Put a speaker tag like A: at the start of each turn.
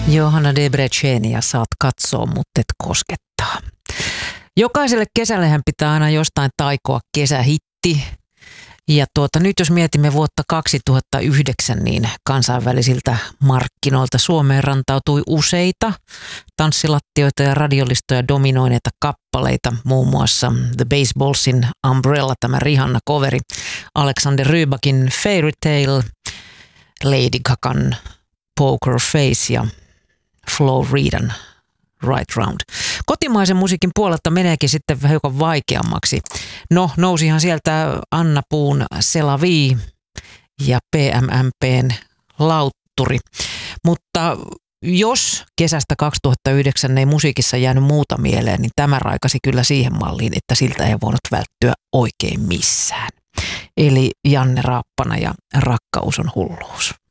A: Johanna Debrecenia saat katsoa, mutta et koskettaa. Jokaiselle kesällehän pitää aina jostain taikoa kesähitti. Ja nyt jos mietimme vuotta 2009, niin kansainvälisiltä markkinoilta Suomeen rantautui useita tanssilattioita ja radiolistoja dominoineita kappaleita. Muun muassa The Baseballsin Umbrella, tämä Rihanna-coveri, Alexander Rybakin Fairy Tale, Lady Gagan Poker Face ja Flo Ridan Right Round. Kotimaisen musiikin puolelta meneekin sitten hiukan vaikeammaksi. No, nousihan sieltä Anna Puun C'est la vie ja PMMPn Lautturi. Mutta jos kesästä 2009 ei musiikissa jäänyt muuta mieleen, niin tämä raikasi kyllä siihen malliin, että siltä ei voinut välttyä oikein missään. Eli Janne Raappana ja Rakkaus on hulluus.